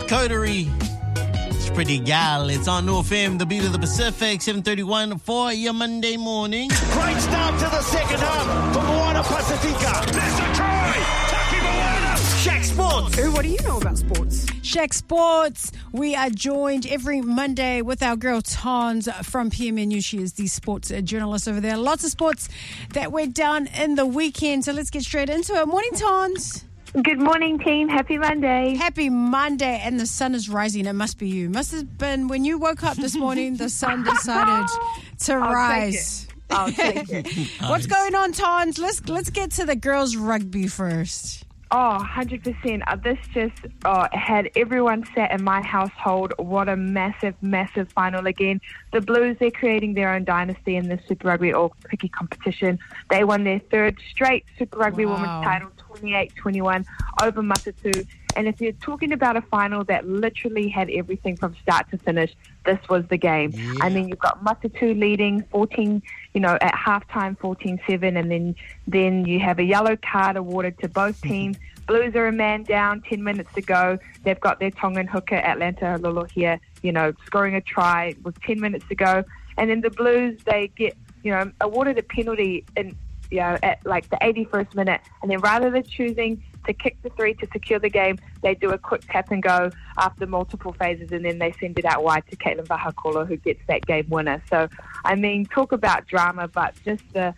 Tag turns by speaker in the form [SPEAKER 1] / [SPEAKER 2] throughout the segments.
[SPEAKER 1] Coterie. It's Pretty Gal. It's on FM, the beat of the Pacific, 7:31 for your Monday morning.
[SPEAKER 2] Great start to the second half for Moana Pacifica. That's a try. Taki Moana. Shaq Sports.
[SPEAKER 3] What do you know about sports? Shaq Sports. We are joined every Monday with our girl Tons from PMNU. She is the sports journalist over there. Lots of sports that went down in the weekend. So let's get straight into it. Morning, Tons.
[SPEAKER 4] Good morning, team. Happy Monday.
[SPEAKER 3] Happy Monday, and the sun is rising. It must be you. Must have been when you woke up this morning, the sun decided to rise.
[SPEAKER 4] I'll take it.
[SPEAKER 3] What's going on, Tons? Let's get to the girls' rugby first.
[SPEAKER 4] Oh, 100%. This just had everyone sat in my household. What a massive, massive final again. The Blues, they're creating their own dynasty in the Super Rugby All Picky competition. They won their third straight Super Rugby Women's title, 28-21, over Matatu. And if you're talking about a final that literally had everything from start to finish, this was the game. Yeah. I mean, you've got Matatu leading 14, at halftime 14-7, and then you have a yellow card awarded to both teams. Blues are a man down, 10 minutes to go. They've got their Tongan hooker, Atlanta Lolo here, scoring a try with 10 minutes to go. And then the Blues, they get, awarded a penalty at like the 81st minute. And then rather than choosing to kick the three to secure the game, they do a quick tap and go after multiple phases, and then they send it out wide to Caitlin Vahakolo, who gets that game winner. So, I mean, talk about drama, but just the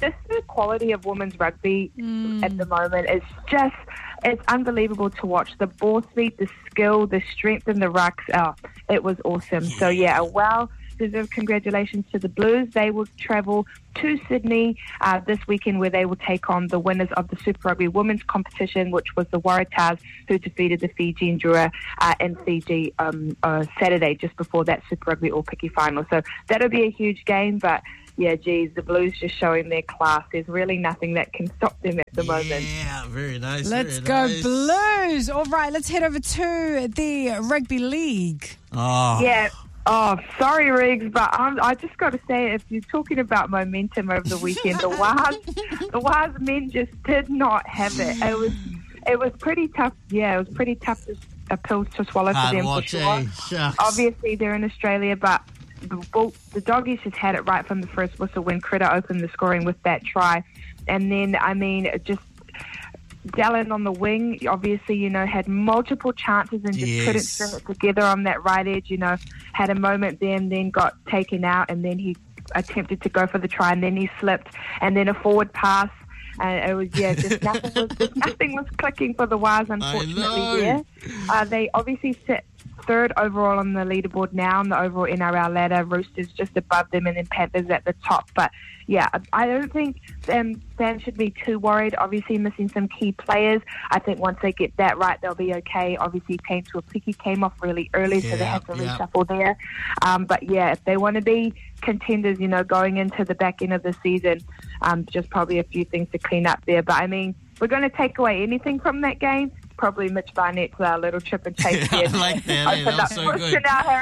[SPEAKER 4] quality of women's rugby at the moment is it's unbelievable to watch. The ball speed, the skill, the strength in the rucks, it was awesome. So, yeah, well-deserved congratulations to the Blues. They will travel to Sydney this weekend, where they will take on the winners of the Super Rugby Women's competition, which was the Waratahs, who defeated the Fiji Drua in Fiji Saturday, just before that Super Rugby All Picky final. So that'll be a huge game, but yeah, geez, the Blues just showing their class. There's really nothing that can stop them at the moment.
[SPEAKER 1] Yeah, very nice.
[SPEAKER 3] Let's go Blues. All right, let's head over to the Rugby League.
[SPEAKER 1] Oh.
[SPEAKER 4] Yeah. Oh, sorry, Riggs, but I just got to say, if you're talking about momentum over the weekend, the Waz men just did not have it. It was pretty tough. Yeah, it was pretty tough pills to swallow for them, for sure.
[SPEAKER 1] Shucks.
[SPEAKER 4] Obviously, they're in Australia, but the Doggies just had it right from the first whistle when Critter opened the scoring with that try. And then, I mean, just Dallin on the wing, obviously, had multiple chances and just couldn't string it together on that right edge, had a moment there and then got taken out, and then he attempted to go for the try and then he slipped, and then a forward pass, and it was, just nothing was clicking for the Waz, unfortunately, there. They obviously sit third overall on the leaderboard now on the overall NRL ladder. Roosters just above them, and then Panthers at the top. But yeah, I don't think fans should be too worried. Obviously missing some key players. I think once they get that right, they'll be okay. Obviously Taine Tuapiki came off really early, so they have to reshuffle there. But yeah, if they want to be contenders, going into the back end of the season, just probably a few things to clean up there. But I mean, we're going to take away anything from that game, probably Mitch Barnett's little trip and chase there.
[SPEAKER 1] I like that. That was so good.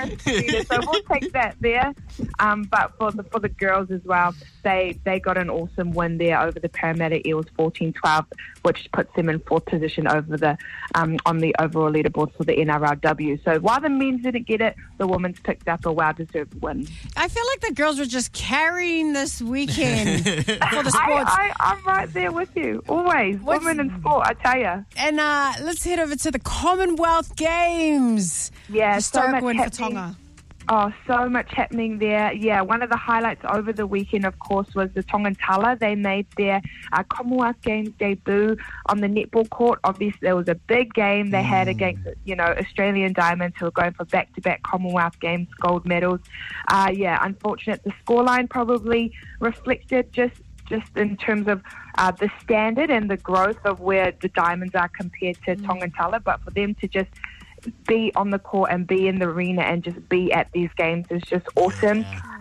[SPEAKER 4] So we'll take that there. But for the girls as well, they got an awesome win there over the Parramatta Eels, 14-12, which puts them in fourth position over the on the overall leaderboard for the NRLW. So while the men's didn't get it, the women's picked up a well-deserved win.
[SPEAKER 3] I feel like the girls were just carrying this weekend for the sports.
[SPEAKER 4] I'm right there with you, always. Women in sport, I tell you.
[SPEAKER 3] And let's head over to the Commonwealth Games.
[SPEAKER 4] Yeah,
[SPEAKER 3] historic win for Tonga.
[SPEAKER 4] Oh, so much happening there. Yeah, one of the highlights over the weekend, of course, was the Tongan Tala. They made their Commonwealth Games debut on the netball court. Obviously, there was a big game they had against, Australian Diamonds, who are going for back-to-back Commonwealth Games gold medals. Unfortunate. The scoreline probably reflected just in terms of the standard and the growth of where the Diamonds are compared to Tongan Tala, but for them to just be on the court and be in the arena and just be at these games is just awesome.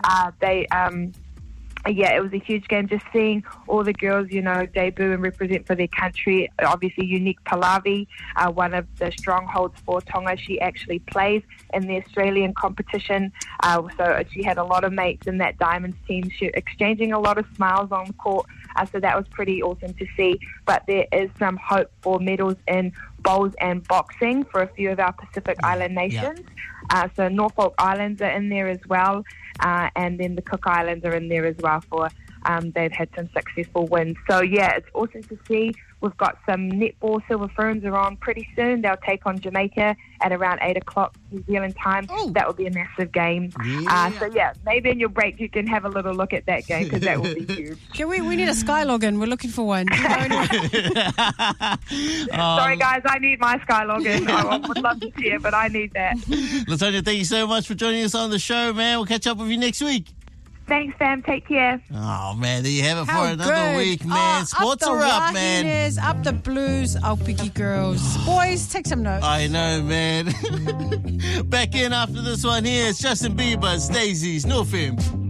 [SPEAKER 4] It was a huge game, just seeing all the girls, debut and represent for their country. Obviously, Unique Pallavi, one of the strongholds for Tonga, she actually plays in the Australian competition. So she had a lot of mates in that Diamonds team. She exchanging a lot of smiles on the court. So that was pretty awesome to see. But there is some hope for medals in bowls and boxing for a few of our Pacific Island nations. So Norfolk Islands are in there as well, and then the Cook Islands are in there as well for they've had some successful wins. So, yeah, it's awesome to see. We've got some netball Silver Ferns are on pretty soon. They'll take on Jamaica at around 8 o'clock New Zealand time.
[SPEAKER 3] Oh.
[SPEAKER 4] That will be a massive game. So, yeah, maybe in your break you can have a little look at that game because that will be huge.
[SPEAKER 3] We need a Sky login. We're looking for one.
[SPEAKER 4] Sorry, guys, I need my Sky login. I would love to see it, but I need that.
[SPEAKER 1] Latonia, thank you so much for joining us on the show, man. We'll catch up with you next week.
[SPEAKER 4] Thanks, Sam. Take care.
[SPEAKER 1] Oh, man, there you have it
[SPEAKER 3] How
[SPEAKER 1] for another
[SPEAKER 3] good.
[SPEAKER 1] week, man. Sports are up, man.
[SPEAKER 3] Wahinas, up the Blues, up Picky Girls. Boys, take some notes.
[SPEAKER 1] I know, man. Back in after this one here. It's Justin Bieber, Stacey's No Film.